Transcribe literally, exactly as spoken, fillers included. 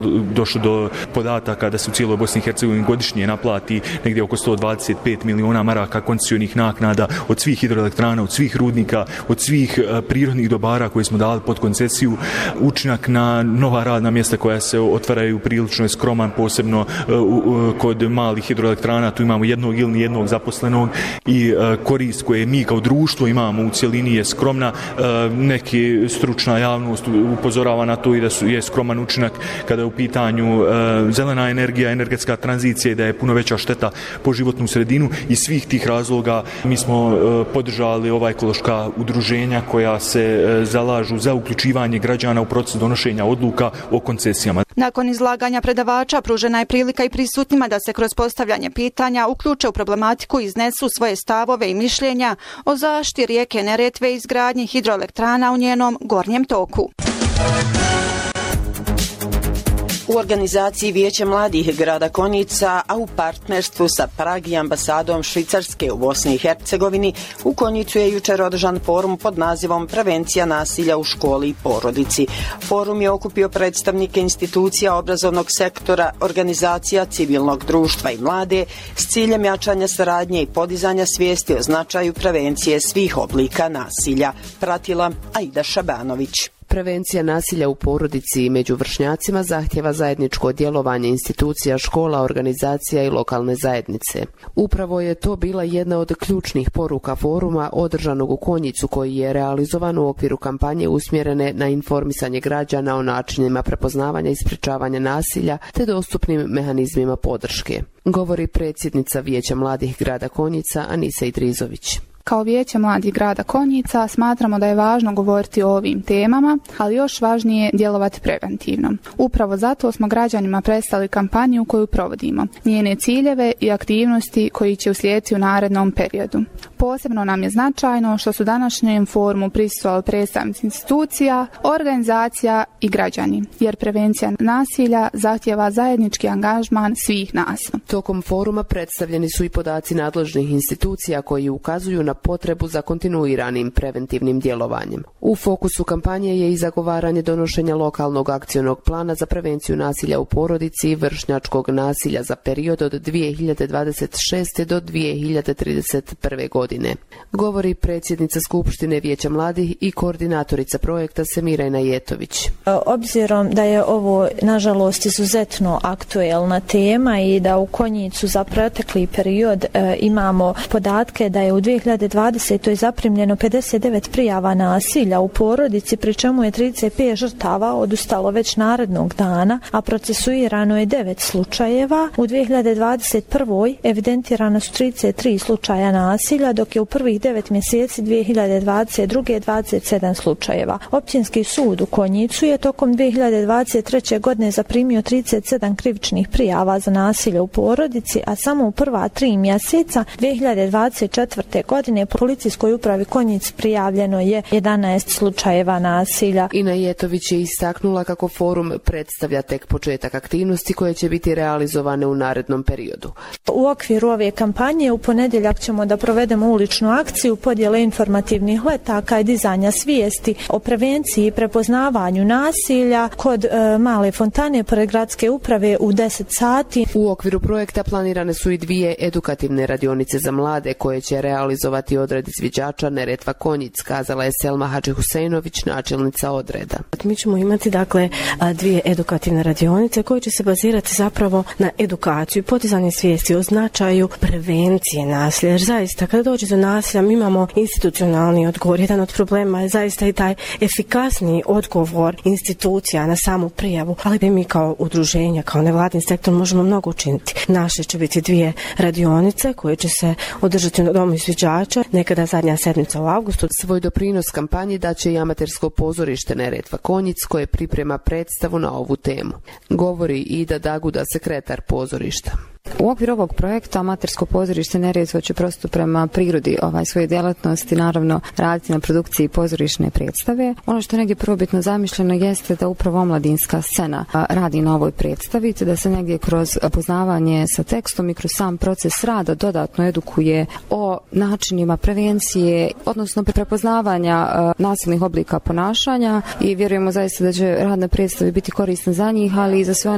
Došlo do podataka da se u cijeloj Bosni i Hercegovini godišnje naplati negdje oko sto dvadeset pet miliona maraka koncesionih naknada od svih hidroelektrana, od svih rudnika, od svih prirodnih dobara koje smo dali pod koncesiju. Učinak na nova radna mjesta koja se otvaraju prilično je skroman, posebno kod malih hidroelektrana. Tu imamo jednog ili nijednog zaposlenog i korist koje mi kao društvo imamo u cjelini je skromna. Neki stručna javnost upozorava na to i da su, je skroman učinak kada je u pitanju zelena energija, energetska tranzicija i da je puno veća šteta po životnu sredinu. Iz svih tih razloga mi smo podržali ova ekološka udruženja koja se zalažu za uključivanje građana u proces donošenja odluka o koncesijama. Nakon izlaganja predavača pružena je prilika i prisutnima da se kroz postavljanje pitanja uključe u problematiku i iznesu svoje stavove i mišljenja o zaštiti rijeke Neretve i izgradnji hidroelektrana u njenom gornjem toku. U organizaciji Vijeća mladih grada Konjica, a u partnerstvu sa Prag i ambasadom Švicarske u Bosni i Hercegovini, u Konjicu je jučer održan forum pod nazivom Prevencija nasilja u školi i porodici. Forum je okupio predstavnike institucija obrazovnog sektora, organizacija civilnog društva i mlade s ciljem jačanja saradnje i podizanja svijesti o značaju prevencije svih oblika nasilja. Pratila Aida Šabanović. Prevencija nasilja u porodici i među vršnjacima zahtjeva zajedničko djelovanje institucija, škola, organizacija i lokalne zajednice. Upravo je to bila jedna od ključnih poruka foruma održanog u Konjicu, koji je realizovan u okviru kampanje usmjerene na informisanje građana o načinima prepoznavanja i sprječavanja nasilja te dostupnim mehanizmima podrške. Govori predsjednica Vijeća mladih grada Konjica Anisa Idrizović. Kao Vijeće mladih grada Konjica smatramo da je važno govoriti o ovim temama, ali još važnije djelovati preventivno. Upravo zato smo građanima predstavili kampanju koju provodimo, njene ciljeve i aktivnosti koji će uslijediti u narednom periodu. Posebno nam je značajno što su današnjem forumu prisustvovali predstavnici institucija, organizacija i građani, jer prevencija nasilja zahtjeva zajednički angažman svih nas. Tokom foruma predstavljeni su i podaci nadležnih institucija koji ukazuju na potrebu za kontinuiranim preventivnim djelovanjem. U fokusu kampanje je i zagovaranje donošenja lokalnog akcionog plana za prevenciju nasilja u porodici i vršnjačkog nasilja za period od dvije hiljade dvadeset šeste. do dvije hiljade trideset prve. godine. Govori predsjednica Skupštine Vijeća mladih i koordinatorica projekta Semira Inajetović. Obzirom da je ovo nažalost izuzetno aktuelna tema i da u Konjicu za protekli period e, imamo podatke da je u dvije hiljade dvadesetoj zaprimljeno pedeset devet prijava nasilja u porodici, pri čemu je trideset pet žrtava odustalo već narednog dana, a procesuirano je devet slučajeva. U dvije hiljade dvadeset prvoj evidentirana su trideset tri slučaja nasilja, dok je u prvih devet mjeseci dvije hiljade dvadeset druge. dvadeset sedam slučajeva. Općinski sud u Konjicu je tokom dvije hiljade dvadeset treće. godine zaprimio trideset sedam krivičnih prijava za nasilje u porodici, a samo u prva tri mjeseca dvije hiljade dvadeset četvrte. godine po policijskoj upravi Konjic prijavljeno je jedanaest slučajeva nasilja. Inajetović je istaknula kako forum predstavlja tek početak aktivnosti koje će biti realizovane u narednom periodu. U okviru ove kampanje u ponedjeljak ćemo da provedemo uličnu akciju podjele informativnih letaka i dizanja svijesti o prevenciji i prepoznavanju nasilja kod e, Male fontane pored gradske uprave u deset sati. U okviru projekta planirane su i dvije edukativne radionice za mlade koje će realizovati odred izviđača Neretva Konjic, kazala je Selma Hadžihuseinović, načelnica odreda. Mi ćemo imati dakle dvije edukativne radionice koje će se bazirati zapravo na edukaciju i podizanje svijesti o značaju prevencije nasilja. Jer zaista kada dođe do nasilja mi imamo institucionalni odgovor. Jedan od problema je zaista i taj efikasni odgovor institucija na samu prijavu, ali mi kao udruženja, kao nevladin sektor možemo mnogo učiniti. Naše će biti dvije radionice koje će se održati na domu izviđača, nekada zadnja sedmica u avgustu. Svoj doprinos kampanji daće i amatersko pozorište Neretva Konjic koje priprema predstavu na ovu temu. Govori Ida Daguda, sekretar pozorišta. U okviru ovog projekta amatersko pozorište Neretva će prosto prema prirodi ovaj svoje djelatnosti naravno raditi na produkciji pozorišne predstave. Ono što je negdje prvobitno zamišljeno jeste da upravo omladinska scena radi na ovoj predstavi, te da se negdje kroz poznavanje sa tekstom i kroz sam proces rada dodatno edukuje o načinima prevencije, odnosno prepoznavanja nasilnih oblika ponašanja, i vjerujemo zaista da će rad na predstavi biti korisna za njih, ali i za sve one